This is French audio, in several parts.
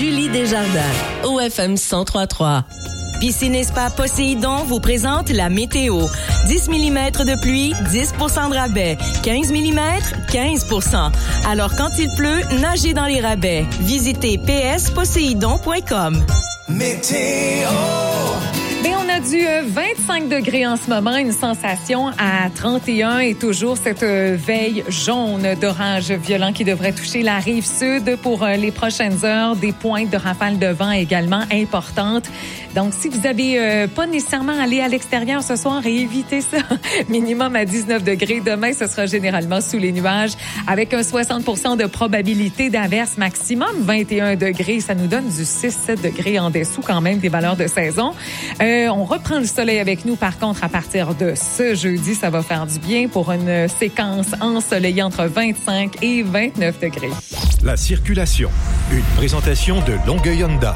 Julie Desjardins, OFM 103.3. Piscine et Spa Poséidon vous présente la météo. 10 mm de pluie, 10 % de rabais. 15 mm, 15 %. Alors quand il pleut, nagez dans les rabais. Visitez psposéidon.com. Météo. Bien, on a du 25 degrés en ce moment, une sensation à 31 et toujours cette veille jaune d'orage violent qui devrait toucher la rive sud pour les prochaines heures. Des pointes de rafales de vent également importantes. Donc, si vous n'avez pas nécessairement aller à l'extérieur ce soir, évitez ça. Minimum à 19 degrés. Demain, ce sera généralement sous les nuages avec un 60 % de probabilité d'averse. Maximum 21 degrés. Ça nous donne du 6-7 degrés en dessous quand même des valeurs de saison. On reprend le soleil avec nous, par contre, à partir de ce jeudi. Ça va faire du bien pour une séquence ensoleillée entre 25 et 29 degrés. La circulation. Une présentation de Longueuil Honda.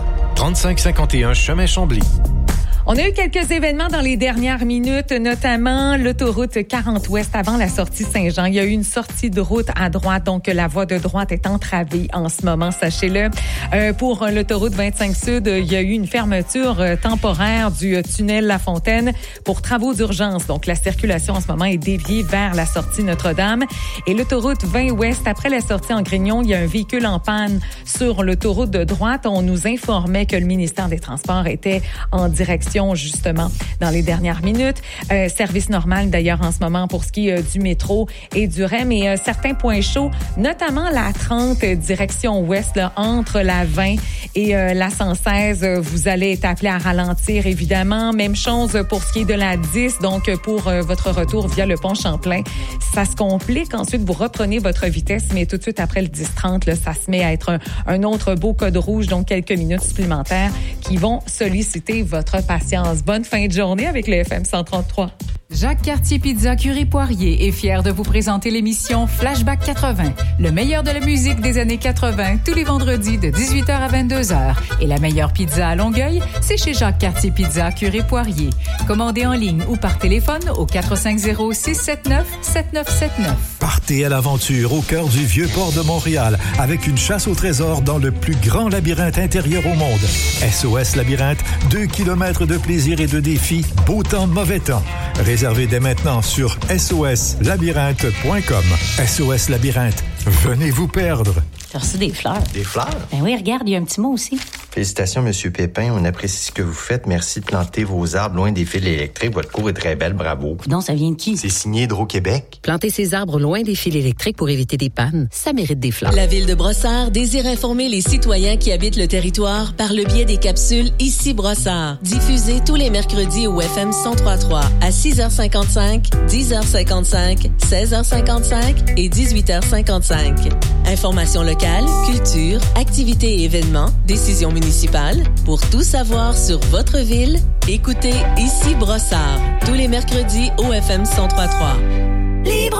3551 Chemin Chambly. On a eu quelques événements dans les dernières minutes, notamment l'autoroute 40 Ouest avant la sortie Saint-Jean. Il y a eu une sortie de route à droite, donc la voie de droite est entravée en ce moment, sachez-le. Pour l'autoroute 25 Sud, il y a eu une fermeture temporaire du tunnel La Fontaine pour travaux d'urgence. Donc la circulation en ce moment est déviée vers la sortie Notre-Dame. Et l'autoroute 20 Ouest, après la sortie en Grignon, il y a un véhicule en panne sur l'autoroute de droite. On nous informait que le ministère des Transports était en direction justement dans les dernières minutes. Service normal d'ailleurs en ce moment pour ce qui est du métro et du REM et certains points chauds, notamment la 30 direction ouest là, entre la 20 et la 116. Vous allez être appelé à ralentir évidemment. Même chose pour ce qui est de la 10, donc pour votre retour via le pont Champlain. Ça se complique. Ensuite, vous reprenez votre vitesse, mais tout de suite après le 10-30, là, ça se met à être un autre beau code rouge, donc quelques minutes supplémentaires qui vont solliciter votre patience. Bonne fin de journée avec le FM 103.3. Jacques Cartier Pizza Curie-Poirier est fier de vous présenter l'émission Flashback 80, le meilleur de la musique des années 80, tous les vendredis de 18h à 22h. Et la meilleure pizza à Longueuil, c'est chez Jacques Cartier Pizza Curie-Poirier. Commandez en ligne ou par téléphone au 450-679-7979. Partez à l'aventure au cœur du Vieux-Port de Montréal avec une chasse au trésor dans le plus grand labyrinthe intérieur au monde. SOS Labyrinthe, 2 kilomètres de plaisir et de défis, beau temps, mauvais temps. Réservez dès maintenant sur soslabyrinthe.com. SOS Labyrinthe, venez vous perdre. T'as reçu des fleurs. Des fleurs? Ben oui, regarde, il y a un petit mot aussi. Félicitations, Monsieur Pépin. On apprécie ce que vous faites. Merci de planter vos arbres loin des fils électriques. Votre cour est très belle. Bravo. Donc, ça vient de qui? C'est signé Hydro-Québec. Planter ces arbres loin des fils électriques pour éviter des pannes, ça mérite des fleurs. La Ville de Brossard désire informer les citoyens qui habitent le territoire par le biais des capsules Ici Brossard, diffusées tous les mercredis au FM 103.3 à 6h55, 10h55, 16h55 et 18h55. Informations locales, culture, activités et événements, décisions municipales. Pour tout savoir sur votre ville, écoutez Ici Brossard, tous les mercredis au FM 103.3. Libre!